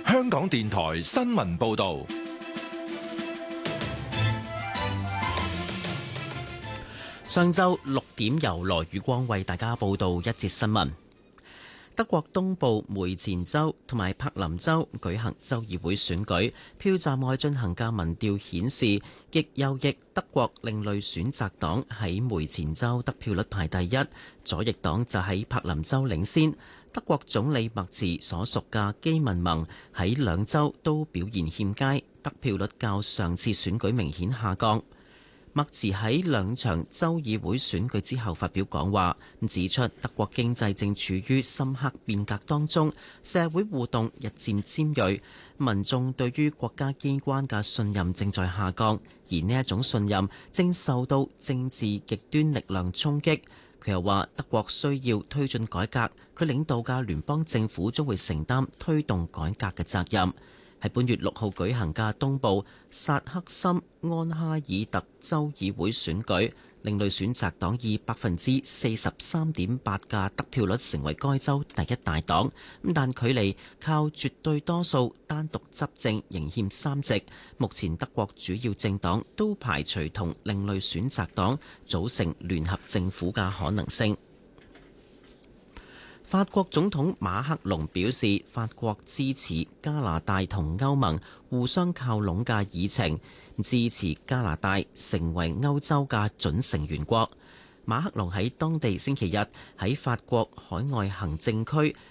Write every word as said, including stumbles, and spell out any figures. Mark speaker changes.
Speaker 1: 香港電台新聞報道。
Speaker 2: 上晝六點，由羅宇光為大家報道一節新聞。德國東部梅前州同埋柏林州舉行州議會選舉，票站外進行嘅民調顯示，極右翼德國另類選擇黨喺梅前州得票率排第一，左翼黨就喺柏林州領先。德國總理默茨所屬嘅基民盟喺兩州都表現欠佳，得票率較上次選舉明顯下降。默茨喺兩場州議會選舉之後發表講話，指出德國經濟正處於深刻變革當中，社會互動日漸尖銳，民眾對於國家機關嘅信任正在下降，而呢一種信任正受到政治極端力量衝擊。佢又話德國需要推進改革，佢領導嘅聯邦政府將會承擔推動改革嘅責任。喺本月六號舉行嘅東部薩克森安哈爾特州議會選舉，另類選擇黨以百分之四十三點八嘅得票率成為該州第一大黨，但距離靠絕對多數單獨執政仍欠三席。目前德國主要政黨都排除同另類選擇黨組成聯合政府嘅可能性。法國總統馬克龍表示，法國支持加拿大同歐盟互相靠攏嘅議程，支持加拿大成為歐洲嘅準成員國。馬克龍喺當地星期日喺法國海外行政區